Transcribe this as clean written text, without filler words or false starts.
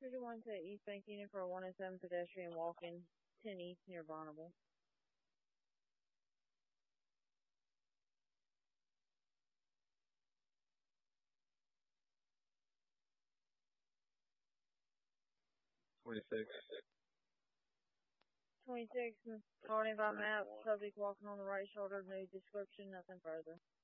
51 to East Bank Union for a 107 pedestrian walk-in 10 East near Bonneville. 26. 26, Carney by map, subject walking on the right shoulder, nude description, nothing further.